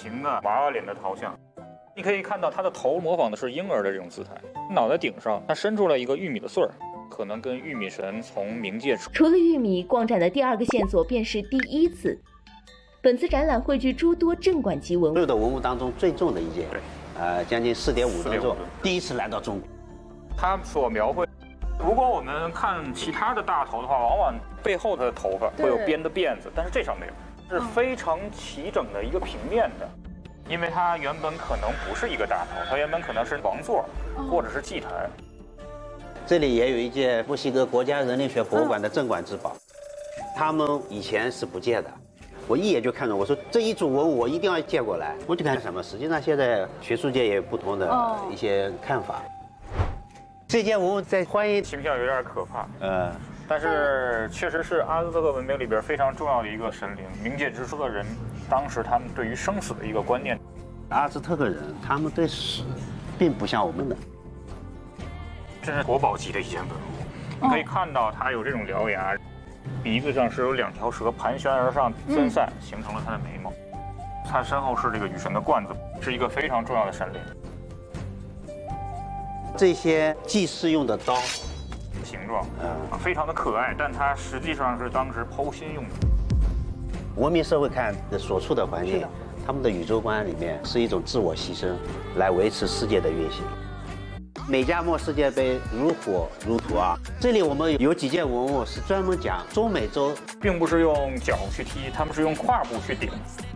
型的娃娃脸的陶像。你可以看到它的头模仿的是婴儿的这种姿态，脑袋顶上它伸出了一个玉米的穗儿，可能跟玉米神从冥界出。 除了玉米，逛展的第二个线索便是第一次。本次展览汇聚诸多镇馆级文物， 所有的文物当中最重的一件，将近4.5吨重，第一次来到中国。 它所描绘，如果我们看其他的大头的话，往往背后的头发会有编的辫子，但是这上没有，是非常齐整的一个平面的。因为它原本可能不是一个大头，它原本可能是王座或者是祭台。 这里也有一件墨西哥国家人类学博物馆的镇馆之宝，他们以前是不借的，我一眼就看到，我说这一组文物我一定要借过来。我就看什么，实际上现在学术界也有不同的一些看法。这件文物在欢迎形象有点可怕，但是确实是阿兹特克文明里边非常重要的一个神灵，冥界之书的人，当时他们对于生死的一个观念。 阿兹特克人他们对死并不像我们的， 这是国宝级的一件文物，你可以看到它有这种獠牙，鼻子上是有2条蛇盘旋而上分散，形成了它的眉毛。它身后是这个雨神的罐子，是一个非常重要的神灵。 这些祭祀用的刀。 形状，非常的可爱，但它实际上是当时剖心用的。 文明社会看的所处的环境，他们的宇宙观里面是一种自我牺牲，来维持世界的运行。美加墨世界杯如火如荼啊！这里我们有几件文物是专门讲中美洲， 并不是用脚去踢，他们是用胯部去顶。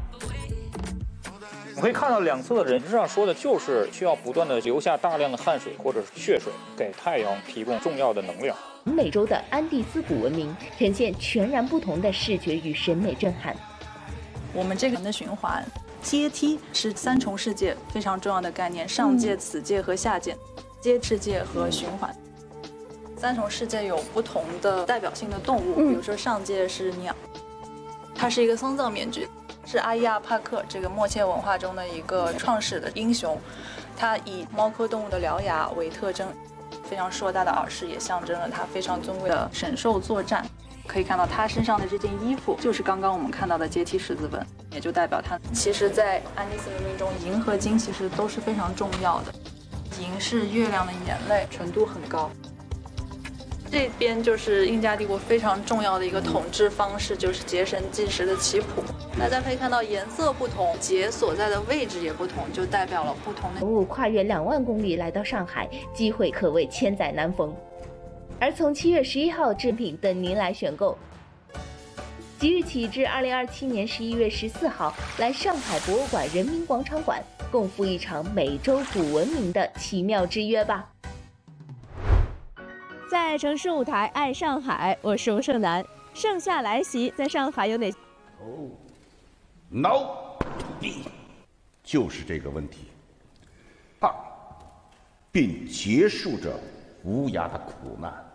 我可以看到两侧的人，实际上说的就是需要不断的流下大量的汗水或者是血水，给太阳提供重要的能量。 美洲的安第斯古文明呈现全然不同的视觉与审美震撼。 我们这个的循环阶梯是3重世界非常重要的概念，上界、此界和下界，阶世界和循环。3重世界有不同的代表性的动物，比如说上界是鸟，它是一个丧葬面具。是阿伊亚帕克这个默切文化中的一个创始的英雄，他以猫科动物的獠牙为特征，非常硕大的耳饰也象征了他非常尊贵的神兽作战。可以看到他身上的这件衣服就是刚刚我们看到的阶梯十字纹，也就代表他其实在安第斯文明中，银和金其实都是非常重要的。银是月亮的眼泪，纯度很高。这边就是印加帝国非常重要的一个统治方式，就是结绳记时的棋谱。大家可以看到颜色不同，结所在的位置也不同，就代表了不同的文物跨越2万公里来到上海，机会可谓千载难逢。而从7月11号制品等您来选购，即日起至2027年11月14号，来上海博物馆人民广场馆，共赴一场美洲古文明的奇妙之约吧。 在城市舞台爱上海，我是吴胜男。盛夏来袭，在上海有哪 ？No， 就是这个问题。2，并结束着无涯的苦难。